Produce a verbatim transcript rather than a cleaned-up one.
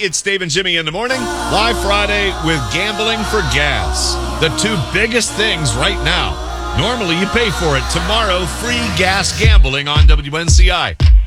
It's Dave and Jimmy in the morning. Live Friday with Gambling for Gas. The two biggest things right now. Normally you pay for it. Tomorrow, free gas gambling on W N C I.